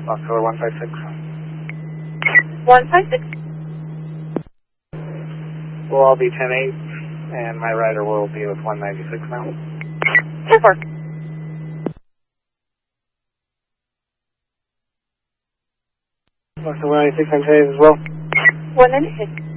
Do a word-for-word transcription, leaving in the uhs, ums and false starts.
Oscar one five six. one five six. We'll all be ten eight, and my rider will be with one ninety-six now. ten four. Oscar one ninety-six, I'm Chase as well. one ninety-six.